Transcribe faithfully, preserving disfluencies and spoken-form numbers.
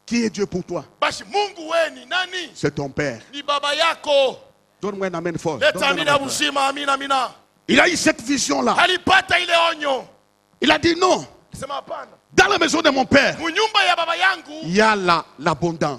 Qui est Dieu pour toi? Basi Mungu we ni nani? C'est ton père. Ni baba yako. Donne-moi un amen fort. Leta Donne-moi un amina amen fort. busima, amina amina. Il a eu cette vision-là. Alipata ile onyo. Il a dit non. Sema hapana. Dans la maison de mon père, Munyumba ya baba yangu il y a la- l'abondance.